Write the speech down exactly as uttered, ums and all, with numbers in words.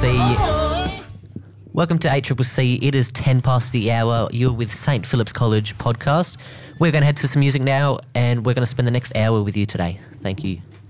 C. Welcome to eight C C C. It is ten past the hour. You're with Saint Philip's College podcast. We're going to head to some music now, and we're going to spend the next hour with you today. Thank you.